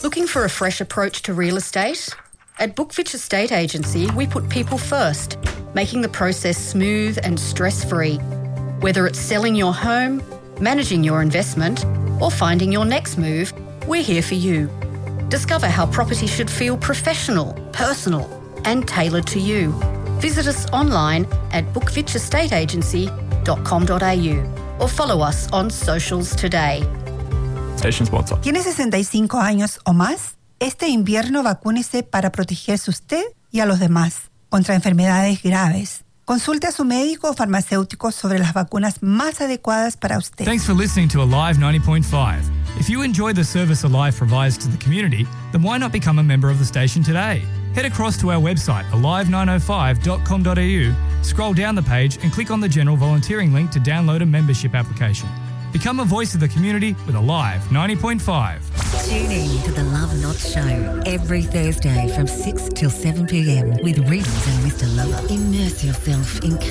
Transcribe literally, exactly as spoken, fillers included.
Looking for a fresh approach to real estate? At Bookfitch Estate Agency, we put people first, making the process smooth and stress-free. Whether it's selling your home, managing your investment, or finding your next move, we're here for you. Discover how property should feel professional, personal, and tailored to you. Visit us online at bookfitch estate agency dot com dot a u or follow us on socials today. Station sponsor. ¿Tiene sesenta y cinco años o más? Este invierno vacúnese para protegerse usted y a los demás contra enfermedades graves. Consulte a su médico o farmacéutico sobre las vacunas más adecuadas para usted. Thanks for listening to Alive ninety point five. If you enjoy the service Alive provides to the community, then why not become a member of the station today? Head across to our website, alive nine oh five dot com dot a u, scroll down the page and click on the general volunteering link to download a membership application. Become a voice of the community with Alive ninety point five. Tune in to the Love Not Show every Thursday from six till seven p.m. with Readers and Mister Lover. Immerse yourself in